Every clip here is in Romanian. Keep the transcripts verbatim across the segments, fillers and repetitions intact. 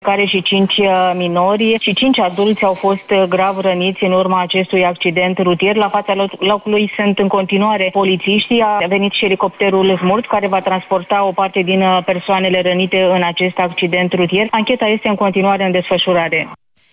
care și cinci minori și cinci adulți au fost grav răniți în urma acestui accident rutier. La fața locului sunt în continuare polițiștii. A venit și elicopterul Smurt, care va transporta o parte din persoanele rănite în acest accident rutier. Ancheta este în continuare în desfășurare.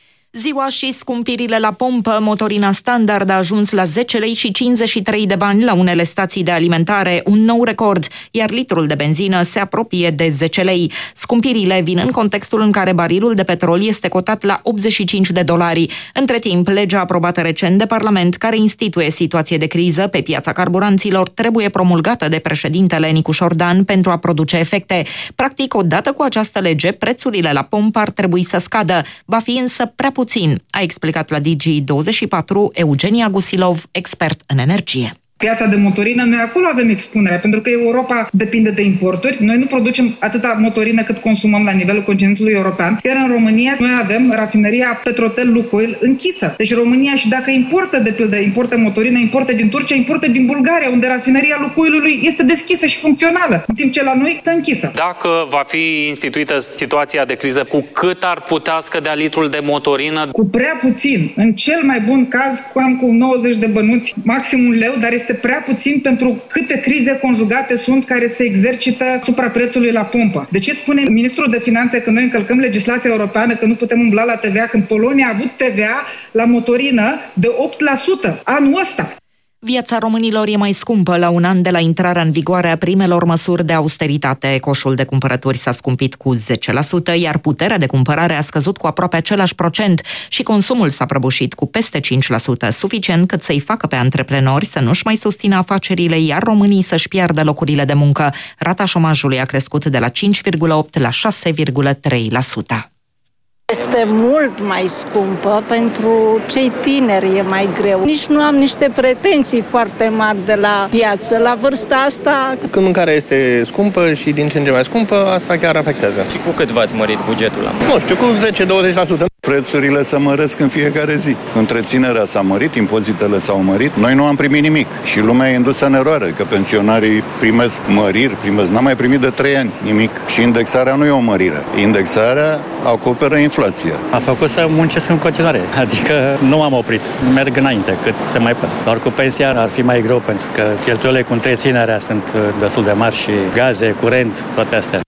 Ziua și scumpirile la pompă, motorina standard a ajuns la zece lei și cincizeci și trei de bani la unele stații de alimentare, un nou record, iar litrul de benzină se apropie de zece lei. Scumpirile vin în contextul în care barilul de petrol este cotat la optzeci și cinci de dolari. Între timp, legea aprobată recent de Parlament, care instituie situație de criză pe piața carburanților, trebuie promulgată de președintele Nicușor Dan pentru a produce efecte. Practic, odată cu această lege, prețurile la pompă ar trebui să scadă. Va fi însă prea puțin, a explicat la D G douăzeci și patru Eugenia Gusilov, expert în energie. Piața de motorină, noi acolo avem expunerea, pentru că Europa depinde de importuri. Noi nu producem atâta motorină cât consumăm la nivelul continentului european, iar în România noi avem rafineria Petrotel Lukoil închisă. Deci România, și dacă importă, de pildă, importă motorină, importă din Turcia, importă din Bulgaria, unde rafineria Lukoilului este deschisă și funcțională, în timp ce la noi este închisă. Dacă va fi instituită situația de criză, cu cât ar putea scădea litrul de motorină? Cu prea puțin. În cel mai bun caz, cam cu nouăzeci de bănuți, maxim un leu, dar este este prea puțin pentru câte crize conjugate sunt care se exercită supra prețului la pompă. De ce spune ministrul de finanțe că noi încălcăm legislația europeană, că nu putem umbla la T V A, când Polonia a avut T V A la motorină de opt la sută anul ăsta? Viața românilor e mai scumpă la un an de la intrarea în vigoare a primelor măsuri de austeritate. Coșul de cumpărături s-a scumpit cu zece la sută, iar puterea de cumpărare a scăzut cu aproape același procent și consumul s-a prăbușit cu peste cinci la sută, suficient cât să-i facă pe antreprenori să nu-și mai susțină afacerile, iar românii să-și piardă locurile de muncă. Rata șomajului a crescut de la cinci virgulă opt la șase virgulă trei la sută. Este mult mai scumpă, pentru cei tineri e mai greu. Nici nu am niște pretenții foarte mari de la piață. La vârsta asta... Când mâncarea este scumpă și din ce în ce mai scumpă, asta chiar afectează. Și cu cât v-ați mărit bugetul la Nu știu, cu zece douăzeci la sută. Prețurile se măresc în fiecare zi. Întreținerea s-a mărit, impozitele s-au mărit. Noi nu am primit nimic și lumea e indusă în eroare, că pensionarii primesc măriri, primesc... N-am mai primit de trei ani nimic. Și indexarea nu e o mărire. Indexarea acoperă inflația. A făcut să muncesc în continuare, adică nu am oprit, merg înainte cât se mai poate. Doar cu pensia ar fi mai greu, pentru că cheltuielile cu întreținerea sunt destul de mari și gaze, curent, toate astea.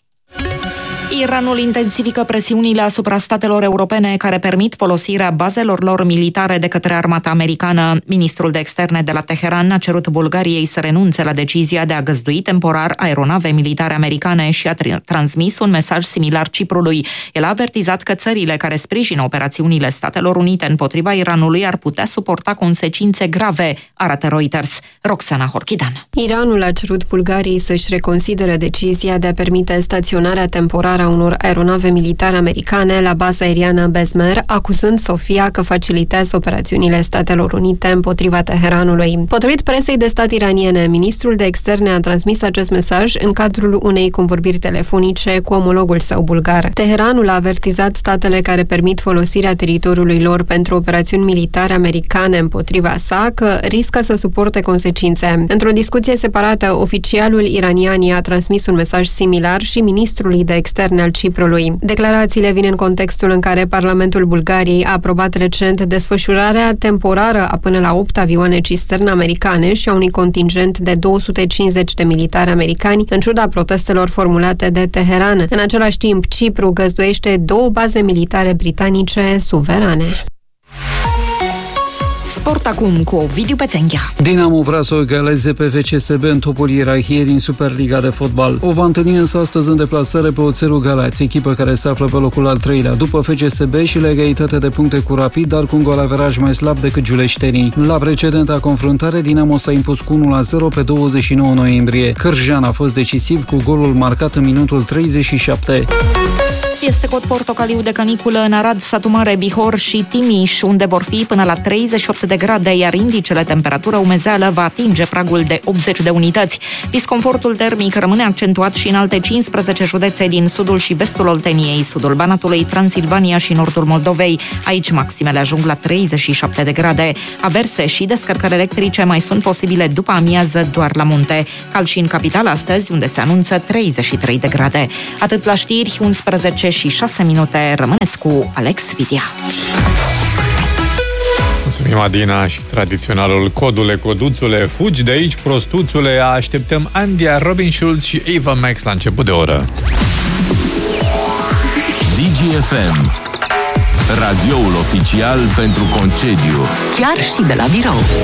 Iranul intensifică presiunile asupra statelor europene care permit folosirea bazelor lor militare de către armata americană. Ministrul de externe de la Teheran a cerut Bulgariei să renunțe la decizia de a găzdui temporar aeronave militare americane și a transmis un mesaj similar Ciprului. El a avertizat că țările care sprijină operațiunile Statelor Unite împotriva Iranului ar putea suporta consecințe grave, arată Reuters. Roxana Horchidan. Iranul a cerut Bulgariei să-și reconsidere decizia de a permite staționarea temporară a unor aeronave militare americane la baza aeriană Besmer, acuzând Sofia că facilitează operațiunile Statelor Unite împotriva Teheranului. Potrivit presei de stat iraniene, ministrul de externe a transmis acest mesaj în cadrul unei convorbiri telefonice cu omologul său bulgar. Teheranul a avertizat statele care permit folosirea teritoriului lor pentru operațiuni militare americane împotriva sa că riscă să suporte consecințe. Într-o discuție separată, oficialul iranian i-a transmis un mesaj similar și ministrului de externe al Ciprului. Declarațiile vin în contextul în care Parlamentul Bulgariei a aprobat recent desfășurarea temporară a până la opt avioane cisternă americane și a unui contingent de două sute cincizeci de militari americani, în ciuda protestelor formulate de Teheran. În același timp, Cipru găzduiește două baze militare britanice suverane. Sport acum cu Ovidiu Pețenghea. Dinamo vrea să o egaleze pe V C S B în topul ierarhiei din Superliga de fotbal. O va întâlni însă astăzi în deplasare pe Oțelul Galați, echipă care se află pe locul al treilea, după F C S B și la egalitate de puncte cu Rapid, dar cu un golaveraj mai slab decât giuleștenii. La precedenta confruntare, Dinamo s-a impus cu unu la zero pe douăzeci și nouă noiembrie. Cârjan a fost decisiv cu golul marcat în minutul treizeci și șapte. Este cod portocaliu de caniculă în Arad, Satu Mare, Bihor și Timiș, unde vor fi până la treizeci și opt de grade, iar indicele temperatură umezeală va atinge pragul de optzeci de unități. Disconfortul termic rămâne accentuat și în alte cincisprezece județe din sudul și vestul Olteniei, sudul Banatului, Transilvania și nordul Moldovei. Aici maximele ajung la treizeci și șapte de grade. Averse și descărcări electrice mai sunt posibile după amiază doar la munte. Cald și în capitală astăzi, unde se anunță treizeci și trei de grade. Atât la știri, unsprezece și șase minute. Rămâneți cu Alex Vidia. Mulțumim, Adina, și tradiționalul Codule, Coduțule, fugi de aici, prostuțule. Așteptăm Andia, Robin Schulz și Eva Max la început de oră. D G F M, radioul oficial pentru concediu, chiar și de la birou.